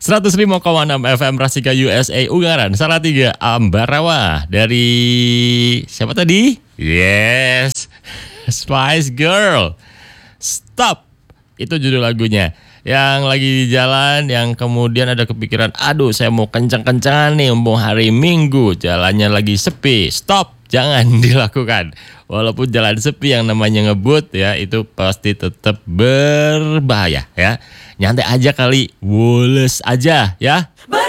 105,6 FM Rasika USA Ungaran Salatiga Ambarawa. Dari siapa tadi? Yes, Spice Girl. Stop. Itu judul lagunya. Yang lagi di jalan, yang kemudian ada kepikiran, aduh saya mau kencang-kencangan nih, mumpung hari Minggu, jalannya lagi sepi. Stop, jangan dilakukan. Walaupun jalan sepi yang namanya ngebut ya, itu pasti tetap berbahaya ya. Nyantai aja kali, woles aja ya.